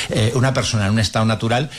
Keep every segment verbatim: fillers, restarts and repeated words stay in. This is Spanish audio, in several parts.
eh, una persona en un estado natural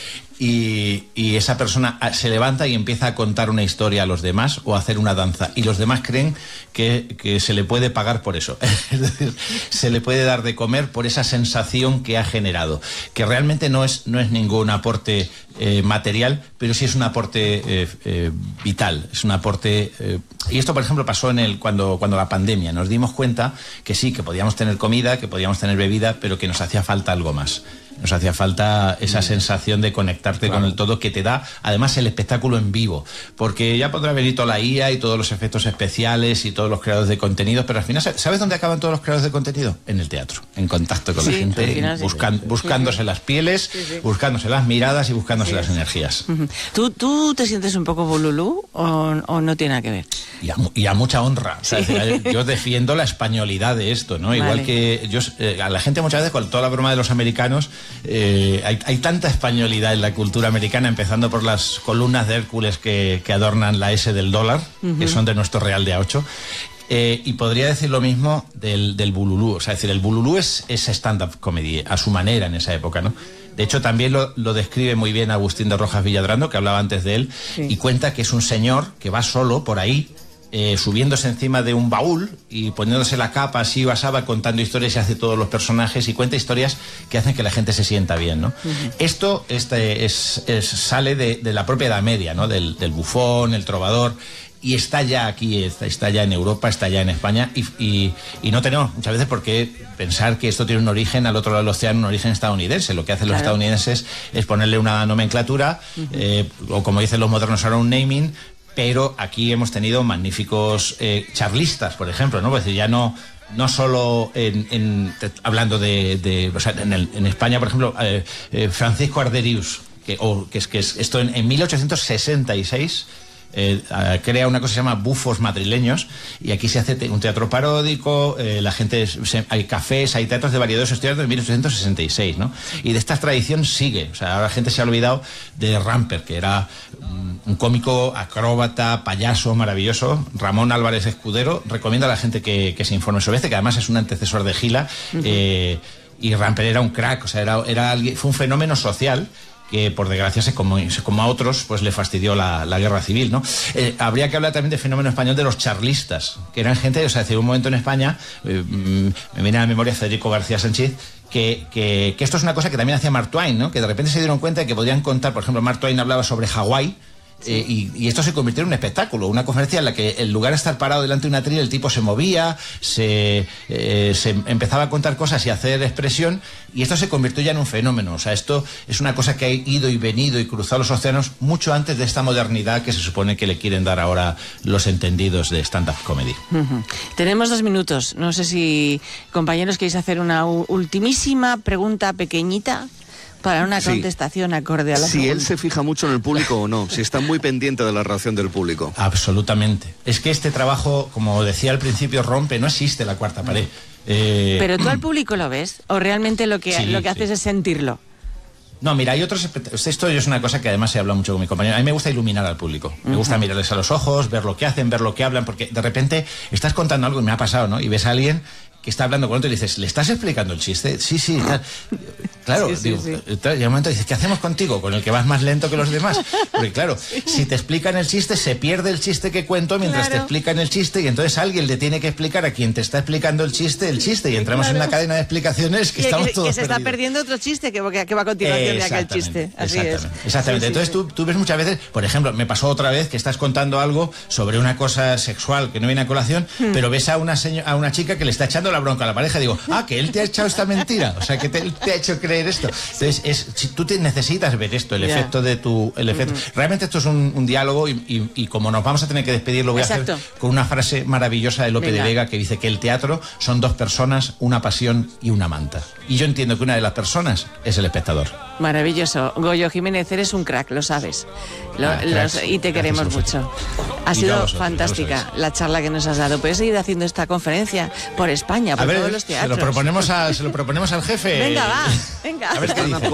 y, y esa persona se levanta y empieza a contar una historia a los demás o a hacer una danza y los demás creen que, que se le puede pagar por eso. Es decir, se le puede dar de comer por esa sensación que ha generado, que realmente no es, no es ningún aporte eh, material, pero sí es un aporte eh, eh, vital, es un aporte... Eh, y esto, por ejemplo, pasó en el cuando, cuando la pandemia. Nos dimos cuenta que sí, que podíamos tener comida, que podíamos tener bebida, pero que nos hacía falta algo más. Nos hacía falta esa sensación de conectarte claro. con el todo que te da, además, el espectáculo en vivo. Porque ya podrá venir toda la I A y todos los efectos especiales y todos los creadores de contenidos, pero al final, ¿sabes dónde acaban todos los creadores de contenido? En el teatro, en contacto con sí, la gente, final, buscan, sí. buscándose sí. las pieles, sí, sí. buscándose las miradas y buscándose sí. las energías. Uh-huh. ¿Tú, ¿Tú te sientes un poco bululú o, o no tiene nada que ver? Y a, y a mucha honra. O sea, sí. Yo defiendo la españolidad de esto, ¿no? Vale. Igual que yo, eh, a la gente muchas veces, con toda la broma de los americanos, eh, hay, hay tanta españolidad en la cultura americana, empezando por las columnas de Hércules que, que adornan la S del dólar, uh-huh. que son de nuestro real de A ocho. Eh, y podría decir lo mismo del, del bululú. O sea, es decir, el bululú es, es stand-up comedy, a su manera en esa época, ¿no? De hecho, también lo, lo describe muy bien Agustín de Rojas Villadrando, que hablaba antes de él, sí. y cuenta que es un señor que va solo por ahí, eh, subiéndose encima de un baúl y poniéndose la capa así basada, contando historias y hace todos los personajes y cuenta historias que hacen que la gente se sienta bien, ¿no? Uh-huh. Esto este, es, es, sale de, de la propia Edad Media, ¿no? Del, del bufón, el trovador... Y está ya aquí, está, está ya en Europa, está ya en España y, y, y no tenemos muchas veces por qué pensar que esto tiene un origen al otro lado del océano, un origen estadounidense. Lo que hacen los claro. estadounidenses es ponerle una nomenclatura, uh-huh. eh, o como dicen los modernos ahora, un naming, pero aquí hemos tenido magníficos eh, charlistas, por ejemplo, ¿no? Pues ya no... No solo en, en, hablando de, de o sea, en, el, en España, por ejemplo, eh, eh, Francisco Arderius, que, o, que es que es, esto en, en mil ochocientos sesenta y seis eh, crea una cosa que se llama Bufos Madrileños, y aquí se hace te, un teatro paródico, eh, la gente se, hay cafés, hay teatros de variedades, estoy hablando de mil ochocientos sesenta y seis, ¿no? Y de esta tradición sigue, o sea, ahora la gente se ha olvidado de Ramper, que era um, un cómico, acróbata, payaso maravilloso, Ramón Álvarez Escudero. Recomiendo a la gente que, que se informe sobre este, que además es un antecesor de Gila, uh-huh. eh, y Ramper era un crack, o sea, era, era alguien, fue un fenómeno social que por desgracia se como, se como a otros pues le fastidió la, la guerra civil, ¿no? Eh, habría que hablar también del fenómeno español de los charlistas, que eran gente, o sea, hace un momento en España, eh, me viene a la memoria Federico García Sánchez, que, que, que esto es una cosa que también hacía Mark Twain, ¿no? Que de repente se dieron cuenta de que podían contar, por ejemplo, Mark Twain hablaba sobre Hawái. Sí. Eh, y, y esto se convirtió en un espectáculo, una conferencia en la que en lugar de estar parado delante de una trilla, el tipo se movía, se, eh, se empezaba a contar cosas y a hacer expresión, y esto se convirtió ya en un fenómeno. O sea, esto es una cosa que ha ido y venido y cruzado los océanos mucho antes de esta modernidad que se supone que le quieren dar ahora los entendidos de stand-up comedy. Uh-huh. Tenemos dos minutos. No sé si, compañeros, queréis hacer una u- ultimísima pregunta pequeñita para una contestación sí. acorde a la Si pregunta. él se fija mucho en el público o no, si está muy pendiente de la reacción del público. Absolutamente. Es que este trabajo, como decía al principio, rompe, no existe la cuarta pared. Eh... ¿Pero tú al público lo ves? ¿O realmente lo que, sí, lo que haces sí. es sentirlo? No, mira, hay otros... Esto es una cosa que además se habla mucho con mi compañero. A mí me gusta iluminar al público. Me gusta uh-huh. mirarles a los ojos, ver lo que hacen, ver lo que hablan, porque de repente estás contando algo y me ha pasado, ¿no? Y ves a alguien que está hablando con otro y dices, ¿le estás explicando el chiste? Sí, sí, tal. Claro, sí, sí, digo, sí. Tal, y al momento dices, ¿qué hacemos contigo? Con el que vas más lento que los demás. Porque claro, sí. si te explican el chiste, se pierde el chiste que cuento mientras claro. te explican el chiste, y entonces alguien le tiene que explicar a quien te está explicando el chiste, el chiste, y entramos claro. en una cadena de explicaciones que y estamos que, todos que se perdidos. está perdiendo otro chiste que, que va a continuación de aquel chiste. Así exactamente, es. Exactamente. Sí, entonces sí, tú, tú ves muchas veces, por ejemplo, me pasó otra vez que estás contando algo sobre una cosa sexual que no viene a colación, hmm. pero ves a una, seño- a una chica que le está echando la bronca a la pareja, digo, ah, que él te ha echado esta mentira, o sea, que te, te ha hecho creer esto. Entonces, es, si tú te necesitas ver esto, el yeah. efecto de tu... el efecto. Uh-huh. Realmente esto es un, un diálogo y, y, y como nos vamos a tener que despedir, lo voy Exacto. a hacer con una frase maravillosa de Lope Venga. de Vega que dice que el teatro son dos personas, una pasión y una manta. Y yo entiendo que una de las personas es el espectador. Maravilloso. Goyo Jiménez, eres un crack, lo sabes. Lo, ah, los, y te queremos mucho. Ha y sido vosotros, fantástica la charla que nos has dado. Puedes seguir haciendo esta conferencia por España, por a ver, todos los teatros. Se lo proponemos, a, se lo proponemos al jefe. Venga, va. Venga. A ver qué dice.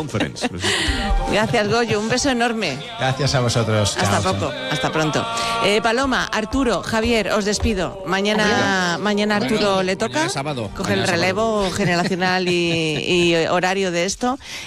Gracias, Goyo. Un beso enorme. Gracias a vosotros. Hasta Chao, poco. chao. Hasta pronto. Eh, Paloma, Arturo, Javier, os despido. Mañana, mañana Arturo le toca. Sábado. Coge el relevo sábado. generacional y, y horario de esto.